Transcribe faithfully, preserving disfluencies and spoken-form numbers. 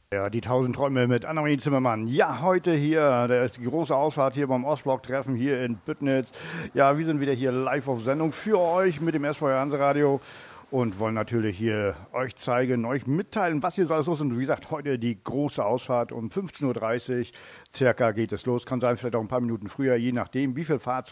Ja, die tausend Träume mit Annemarie Zimmermann. Ja, heute hier, da ist die große Ausfahrt hier beim Ostblock-Treffen hier in Büttnitz. Ja, wir sind wieder hier live auf Sendung für euch mit dem S V R Hanseradio und wollen natürlich hier euch zeigen, euch mitteilen, was hier so alles los ist. Und wie gesagt, heute die große Ausfahrt um fünfzehn Uhr dreißig circa geht es los. Kann sein, vielleicht auch ein paar Minuten früher, je nachdem, wie viel Fahrt